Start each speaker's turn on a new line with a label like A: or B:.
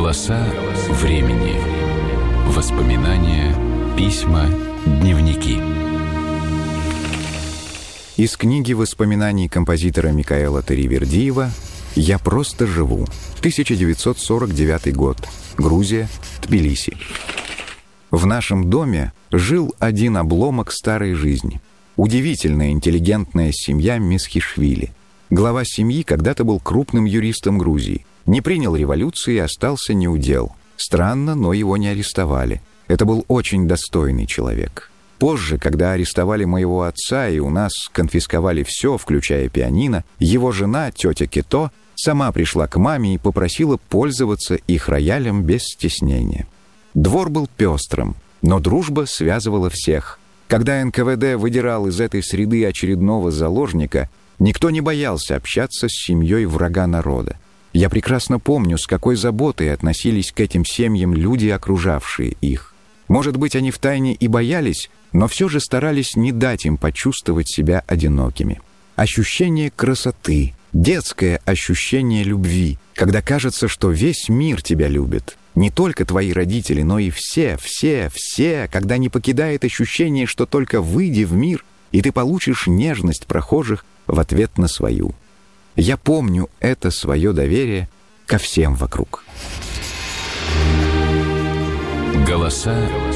A: Голоса времени. Воспоминания, письма, дневники.
B: Из книги воспоминаний композитора Микаэла Таривердиева «Я просто живу». 1949 год. Грузия, Тбилиси. В нашем доме жил один обломок старой жизни. Удивительная интеллигентная семья Месхишвили. Глава семьи когда-то был крупным юристом Грузии. Не принял революции и остался неудел. Странно, но его не арестовали. Это был очень достойный человек. Позже, когда арестовали моего отца и у нас конфисковали все, включая пианино, его жена, тетя Кето, сама пришла к маме и попросила пользоваться их роялем без стеснения. Двор был пестрым, но дружба связывала всех. Когда НКВД выдирал из этой среды очередного заложника, никто не боялся общаться с семьей врага народа. Я прекрасно помню, с какой заботой относились к этим семьям люди, окружавшие их. Может быть, они втайне и боялись, но все же старались не дать им почувствовать себя одинокими. Ощущение красоты, детское ощущение любви, когда кажется, что весь мир тебя любит. Не только твои родители, но и все, когда не покидает ощущение, что только выйди в мир, и ты получишь нежность прохожих в ответ на свою. Я помню это свое доверие ко всем вокруг.
A: Голоса